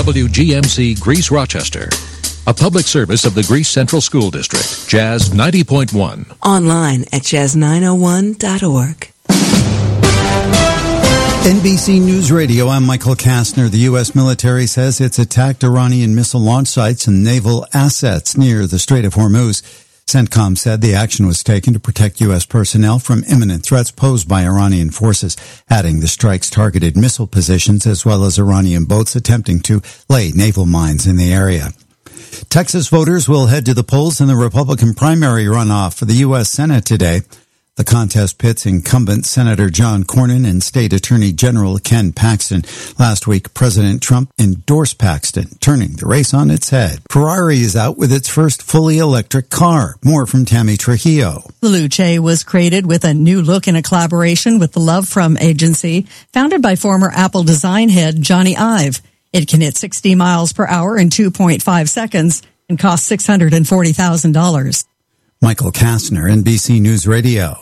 WGMC Greece Rochester. A public service of the Greece Central School District. Jazz 90.1. Online at jazz901.org. NBC News Radio, I'm Michael Kastner. The U.S. military says it's attacked Iranian missile launch sites and naval assets near the Strait of Hormuz. CENTCOM said the action was taken to protect U.S. personnel from imminent threats posed by Iranian forces, adding the strikes targeted missile positions as well as Iranian boats attempting to lay naval mines in the area. Texas voters will head to the polls in the Republican primary runoff for the U.S. Senate today. The contest pits incumbent Senator John Cornyn and State Attorney General Ken Paxton. Last week, President Trump endorsed Paxton, turning the race on its head. Ferrari is out with its first fully electric car. More from Tammy Trujillo. The Luce was created with a new look in a collaboration with the Love From agency, founded by former Apple design head Johnny Ive. It can hit 60 miles per hour in 2.5 seconds and costs $640,000. Michael Kastner, NBC News Radio.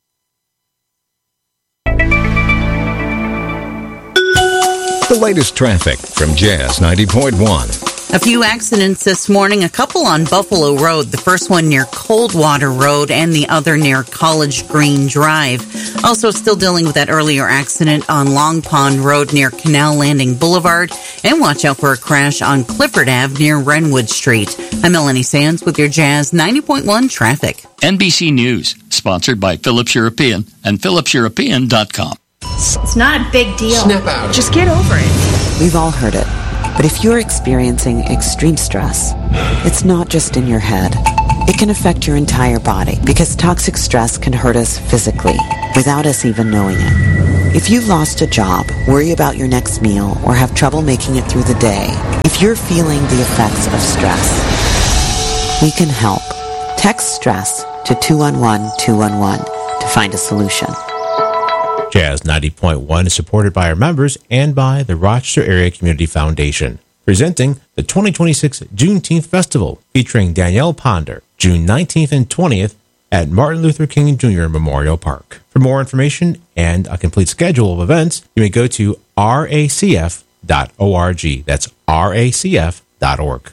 The latest traffic from Jazz 90.1. A few accidents this morning, a couple on Buffalo Road, the first one near Coldwater Road and the other near College Green Drive. Also still dealing with that earlier accident on Long Pond Road near Canal Landing Boulevard. And watch out for a crash on Clifford Ave near Renwood Street. I'm Melanie Sands with your Jazz 90.1 traffic. NBC News, sponsored by Phillips European and PhillipsEuropean.com. It's not a big deal. Snap out. Just get over it. We've all heard it. But if you're experiencing extreme stress, it's not just in your head. It can affect your entire body because toxic stress can hurt us physically without us even knowing it. If you've lost a job, worry about your next meal, or have trouble making it through the day, if you're feeling the effects of stress, we can help. Text stress to 211-211 to find a solution. Jazz 90.1 is supported by our members and by the Rochester Area Community Foundation, presenting the 2026 Juneteenth Festival featuring Danielle Ponder, June 19th and 20th at Martin Luther King Jr. Memorial Park. For more information and a complete schedule of events, you may go to racf.org. That's racf.org.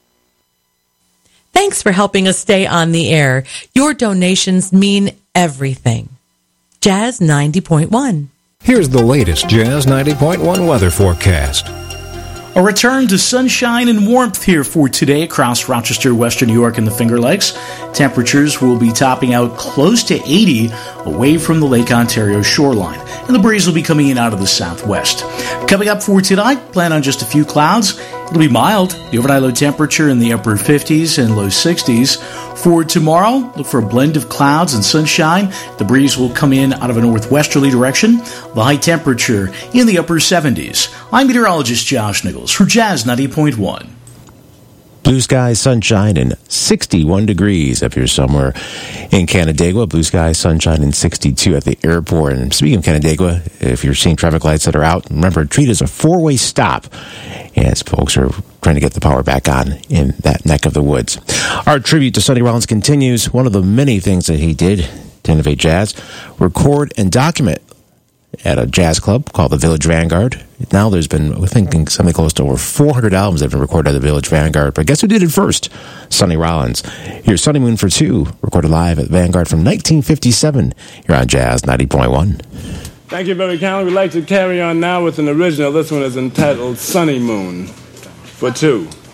Thanks for helping us stay on the air. Your donations mean everything. Jazz 90.1. Here's the latest Jazz 90.1 weather forecast. A return to sunshine and warmth here for today across Rochester, Western New York, and the Finger Lakes. Temperatures will be topping out close to 80 away from the Lake Ontario shoreline, and the breeze will be coming in out of the southwest. Coming up for tonight, plan on just a few clouds. It'll be mild. The overnight low temperature in the upper 50s and low 60s. For tomorrow, look for a blend of clouds and sunshine. The breeze will come in out of a northwesterly direction. The high temperature in the upper 70s. I'm meteorologist Josh Nichols for Jazz 90.1. Blue skies, sunshine, and 61 degrees up here somewhere in Canandaigua. Blue skies, sunshine, and 62 at the airport. And speaking of Canandaigua, if you're seeing traffic lights that are out, remember, treat it as a four-way stop as folks are trying to get the power back on in that neck of the woods. Our tribute to Sonny Rollins continues. One of the many things that he did to innovate jazz, record and document at a jazz club called the Village Vanguard. Now there's been, we're thinking, something close to over 400 albums that have been recorded at the Village Vanguard. But guess who did it first? Sonny Rollins. Here's Sunny Moon for Two, recorded live at Vanguard from 1957. Here on Jazz 90.1. Thank you very kindly. We'd like to carry on now with an original. This one is entitled Sunny Moon for Two.